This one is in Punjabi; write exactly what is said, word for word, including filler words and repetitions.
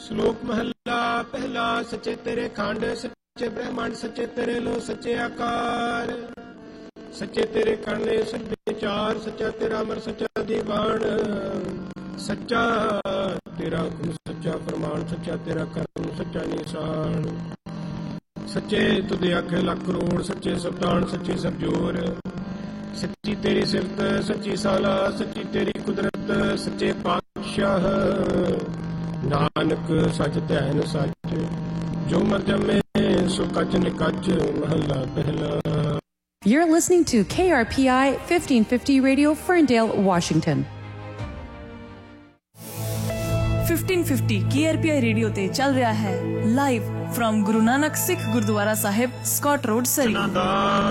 ਸ਼ਲੋਕ ਮਹੱਲਾ ਪਹਿਲਾ। ਸੱਚੇ ਤੇਰੇ ਖੰਡ ਸੱਚੇ ਬ੍ਰਹਮੰਡ ਸੱਚੇ ਤੇਰੇ ਲੋ ਸੱਚੇ ਆਕਾਰ। ਸੱਚੇ ਤੇਰੇ ਕਰਨੇ ਸੱਚੇ ਵਿਚਾਰ ਸੱਚਾ ਤੇਰਾ ਅਮਰ ਸੱਚਾ ਦੀਵਾਨ। ਸੱਚਾ ਤੇਰਾ ਗੁਣ ਸੱਚਾ ਪ੍ਰਮਾਣ ਸੱਚਾ ਤੇਰਾ ਕਰਮ ਸੱਚਾ ਨਿਸ਼ਾਨ। ਸੱਚੇ ਤੁਧ ਆਖੇ ਲੱਖ ਕਰੋੜ ਸੱਚੇ ਸਬਦਾਨ ਸੱਚੀ ਸਭ ਜੋਰ। ਸੱਚੀ ਤੇਰੀ ਸਿਫਤ ਸੱਚੀ ਸਾਲਾ ਸੱਚੀ ਤੇਰੀ ਕੁਦਰਤ ਸੱਚੇ ਪਾਤਸ਼ਾਹ। ਨਾਨਕ ਸੱਚ ਧਿਆਨ ਸੱਚ ਜੋ ਮਰ ਜੰਮੇ ਸੋ ਕੱਚ ਨਿਕੱਚ ਮਹੱਲਾ ਪਹਿਲਾ। You're listening to K R P I fifteen fifty Radio, Ferndale, Washington. fifteen fifty K R P I radio ਤੇ ਚੱਲ ਰਿਹਾ ਹੈ ਲਾਈਵ ਫਰਮ ਗੁਰੂ ਨਾਨਕ ਸਿੱਖ ਗੁਰਦੁਆਰਾ ਸਾਹਿਬ, ਸਕਾਟ ਰੋਡ, ਸਰੀ।